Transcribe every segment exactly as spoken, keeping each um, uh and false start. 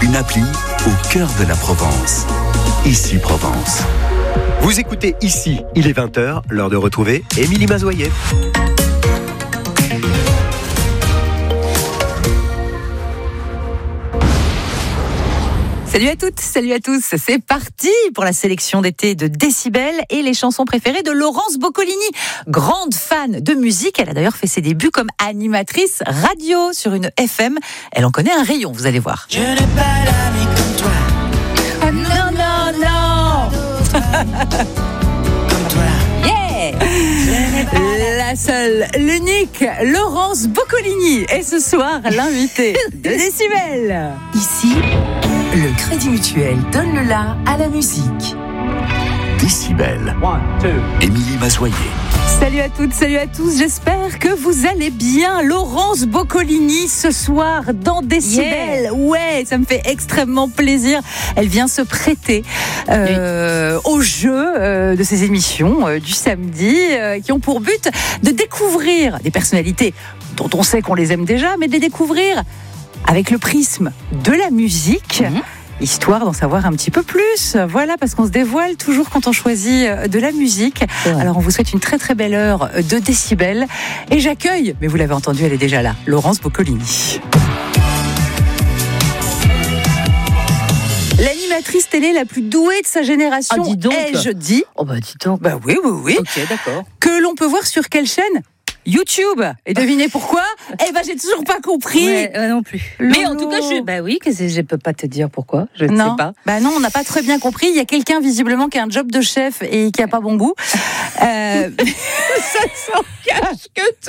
une appli au cœur de la Provence. Ici Provence. Vous écoutez Ici, il est vingt heures, l'heure de retrouver Émilie Mazoyer. Salut à toutes, salut à tous, c'est parti pour la sélection d'été de Décibel et les chansons préférées de Laurence Boccolini. Grande fan de musique, elle a d'ailleurs fait ses débuts comme animatrice radio sur une F M. Elle en connaît un rayon, vous allez voir. Je n'ai pas d'ami comme toi. Oh non, non, non. Comme toi. Yeah. La seule, l'unique Laurence Boccolini est ce soir l'invitée de Décibel. Ici, le Crédit Mutuel donne le la à la musique. Décibel. Émilie Mazoyer. Salut à toutes, salut à tous, j'espère que vous allez bien. Laurence Boccolini ce soir dans Décibel. Yeah. Ouais, ça me fait extrêmement plaisir. Elle vient se prêter euh, au jeu euh, de ces émissions euh, du samedi euh, qui ont pour but de découvrir des personnalités dont on sait qu'on les aime déjà, mais de les découvrir avec le prisme de la musique. Mmh. Histoire d'en savoir un petit peu plus. Voilà, parce qu'on se dévoile toujours quand on choisit de la musique. Ouais. Alors, on vous souhaite une très très belle heure de Décibel. Et j'accueille, mais vous l'avez entendu, elle est déjà là, Laurence Boccolini. L'animatrice télé la plus douée de sa génération, ah, dis donc. ai-je dit. Oh bah dis donc. Bah oui, oui, oui. Ok, d'accord. Que l'on peut voir sur quelle chaîne ? YouTube. Et devinez pourquoi ? Eh ben, j'ai toujours pas compris. Ouais, euh, non plus. Lolo. Mais en tout cas, je, bah oui, que je peux pas te dire pourquoi. Je ne non. sais pas. Bah non, on n'a pas très bien compris. Il y a quelqu'un visiblement qui a un job de chef et qui a pas bon goût. Euh... ça s'engage que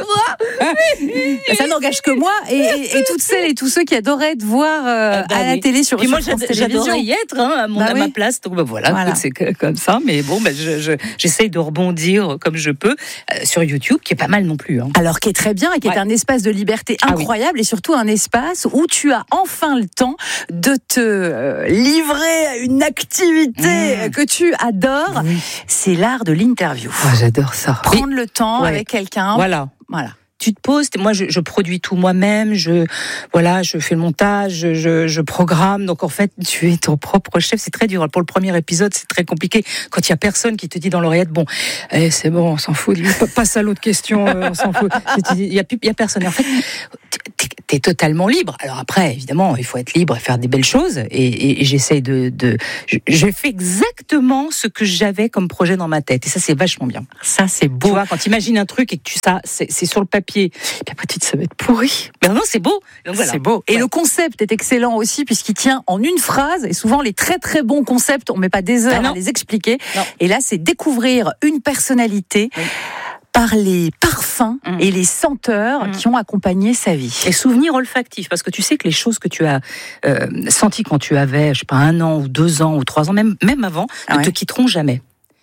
toi. Ça n'engage que moi et, et, et toutes celles et tous ceux qui adoraient te voir euh, bah, à oui. la télé sur. Puis moi, sur j'adorais y être hein, à, mon, bah, à oui. ma place. Donc bah, voilà, voilà. Écoute, c'est comme ça. Mais bon, bah, je, je, j'essaye de rebondir comme je peux euh, sur YouTube, qui est pas mal non plus. Hein. Alors, qui est très bien et qui ouais. est un espace de liberté incroyable ah, oui. et surtout un espace où tu as enfin le temps de te euh, livrer à une activité mmh. que tu adores. Oui. C'est l'art de l'interview. Oh, j'adore ça. Prendre et... le temps ouais. avec quelqu'un. Voilà. Voilà. Tu te poses, moi je, je produis tout moi-même, je voilà, je fais le montage, je, je programme. Donc en fait, tu es ton propre chef. C'est très dur. Pour le premier épisode, c'est très compliqué quand il y a personne qui te dit dans l'oreillette, bon, eh, c'est bon, on s'en fout. Passe à l'autre question, on s'en fout. Il y a plus, il y a personne. Et en fait, t'es, t'es totalement libre. Alors après, évidemment, il faut être libre et faire des belles choses. Et, et, et j'essaye de, de, je, je fais exactement ce que j'avais comme projet dans ma tête. Et ça, c'est vachement bien. Ça, c'est beau. Tu vois, quand tu imagines un truc et que tu ça, c'est, c'est sur le papier. Puis après, tu te ça va être pourri. Mais non, c'est beau. Donc voilà. C'est beau. Et ouais. le concept est excellent aussi, puisqu'il tient en une phrase. Et souvent, les très très bons concepts, on ne met pas des heures ah à les expliquer. Non. Et là, c'est découvrir une personnalité. Oui. Par les parfums mmh. et les senteurs mmh. qui ont accompagné sa vie. Et souvenirs olfactifs, parce que tu sais que les choses que tu as euh, senties quand tu avais, je sais pas, un an ou deux ans ou trois ans, même, même avant, ah ne ouais. te quitteront jamais.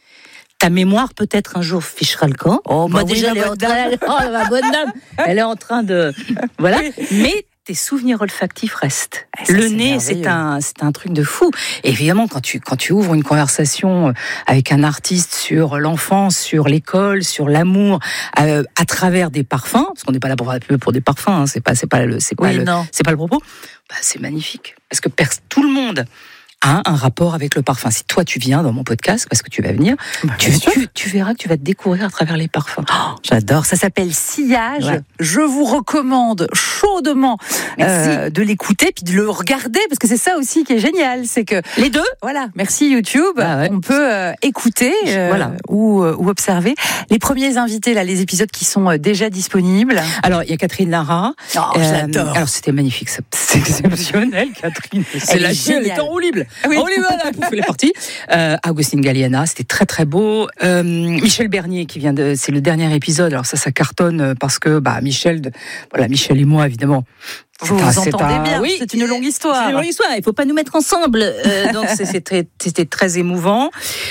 Ta mémoire peut-être un jour fichera le camp. Oh, bah moi oui, déjà, elle est, en train, elle, oh, ma bonne dame, elle est en train de, voilà. Mais tes souvenirs olfactifs restent. Ah, ça, le c'est nez, c'est un, c'est un truc de fou. Et évidemment, quand tu, quand tu ouvres une conversation avec un artiste sur l'enfance, sur l'école, sur l'amour, euh, à travers des parfums, parce qu'on n'est pas là pour faire la pub pour des parfums, hein, c'est pas, c'est pas le, c'est pas oui, le, c'est pas le propos. Bah, c'est magnifique. Parce que pers- tout le monde a un rapport avec le parfum. Si toi tu viens dans mon podcast, parce que tu vas venir, bah, tu, tu, tu verras que tu vas te découvrir à travers les parfums. Oh, j'adore. Ça s'appelle Sillage. Ouais. Je vous recommande chaudement euh, de l'écouter puis de le regarder parce que c'est ça aussi qui est génial, c'est que les deux. Voilà. Merci YouTube. Ah ouais. On peut euh, écouter euh, voilà. ou, euh, ou observer les premiers invités là, les épisodes qui sont euh, déjà disponibles. Alors il y a Catherine Lara. Oh, euh, j'adore. Alors c'était magnifique, c'est exceptionnel, Catherine. C'est la chienne, elle est en roue libre. Oui. On y va là, pouf, elle est partie. Euh, Agustin Galliana, c'était très très beau. Euh, Michel Bernier qui vient de, c'est le dernier épisode. Alors ça, ça cartonne parce que bah Michel, de, voilà Michel et moi évidemment. Vous vous entendez bien, oui, c'est une longue histoire. C'est une longue histoire, il ne faut pas nous mettre ensemble. Euh, donc c'était, c'était très émouvant.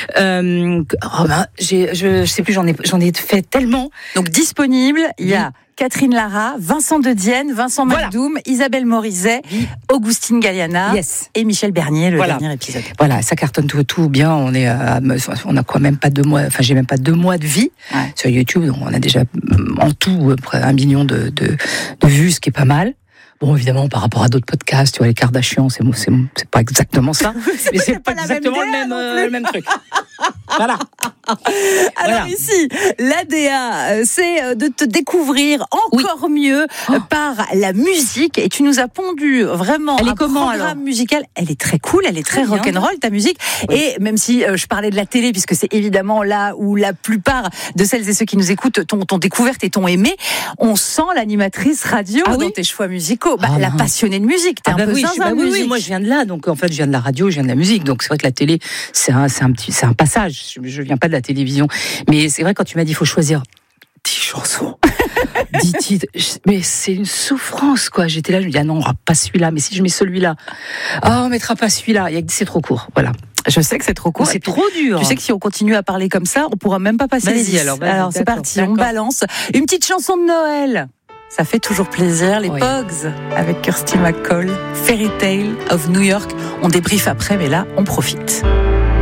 Euh, oh ben, j'ai, je ne sais plus, j'en ai, j'en ai fait tellement. Donc disponible, il y a Catherine Lara, Vincent De Dienne, Vincent voilà. Macdoum, Isabelle Morizet, oui. Augustine Galliana yes. et Michel Bernier, le voilà. dernier épisode. Voilà, ça cartonne tout, tout bien. On est, à, on a quoi même pas deux mois, enfin j'ai même pas deux mois de vie ouais. sur YouTube. Donc on a déjà en tout près un million de, de, de vues, ce qui est pas mal. Bon, évidemment, par rapport à d'autres podcasts, tu vois, les Kardashians, c'est, c'est, c'est pas exactement ça, mais c'est pas, pas exactement le même, euh, le même truc. Voilà. Alors voilà. Ici, l'A D A, c'est de te découvrir encore oui. mieux oh. par la musique. Et tu nous as pondu vraiment elle est un comment, programme alors musical. Elle est très cool, elle est très, très rock'n'roll, ta musique. Oui. Et même si euh, je parlais de la télé, puisque c'est évidemment là où la plupart de celles et ceux qui nous écoutent t'ont, t'ont découverte et t'ont aimé, on sent l'animatrice radio ah, dans oui tes choix musicaux. Bah, ah, la passionnée de musique, t'es ah, un bah, peu oui, zinzin bah, oui, oui, moi je viens de là, donc en fait je viens de la radio, je viens de la musique. Donc c'est vrai que la télé, c'est un, c'est un, petit, c'est un passage. Je, je viens pas de la télévision. Mais c'est vrai, quand tu m'as dit il faut choisir dix chansons, dix titres, mais c'est une souffrance, quoi. J'étais là, je me dis, ah non, on ne pas celui-là, mais si je mets celui-là, oh, on ne mettra pas celui-là, c'est trop court, voilà. Je sais que c'est trop court. C'est trop dur. Tu sais que si on continue à parler comme ça, on ne pourra même pas passer les dix. Alors, vas-y, alors c'est parti, d'accord. On balance. Une petite chanson de Noël. Ça fait toujours plaisir. Les oui. Pogs avec Kirsty MacColl, Fairy Tale of New York. On débriefe après, mais là, on profite.